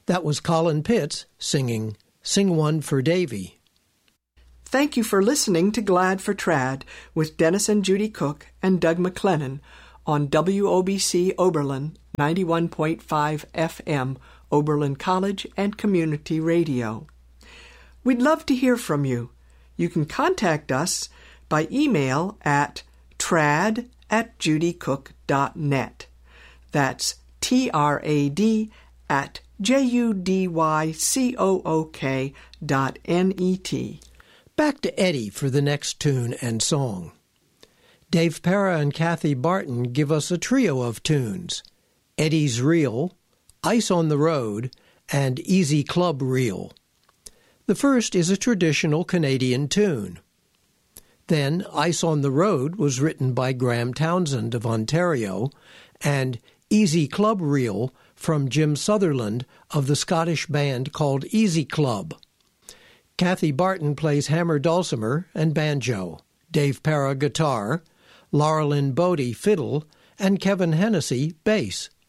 That was Colin Pitts singing Sing One for Davy. Thank you for listening to Glad for Trad with Dennis and Judy Cook and Doug McLennan on WOBC Oberlin 91.5 FM, Oberlin College and Community Radio. We'd love to hear from you. You can contact us by email at trad@judycook.net. That's trad@judycook.net. Back to Eddie for the next tune and song. Dave Para and Kathy Barton give us a trio of tunes: Eddie's Reel, Ice on the Road, and Easy Club Reel. The first is a traditional Canadian tune. Then Ice on the Road was written by Graham Townsend of Ontario, and Easy Club Reel from Jim Sutherland of the Scottish band called Easy Club. Kathy Barton plays hammer dulcimer and banjo, Dave Para guitar, Laurelyn Bodie fiddle, and Kevin Hennessy bass.